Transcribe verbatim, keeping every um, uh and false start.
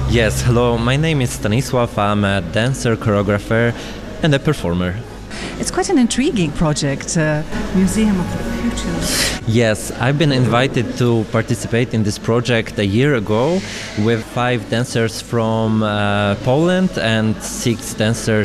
Yes, hello, my name is Stanisław, I'm a dancer, choreographer and a performer. It's quite an intriguing project, uh, Museum of the Future. Yes, I've been invited to participate in this project a year ago with five dancers from uh, Poland and six dancers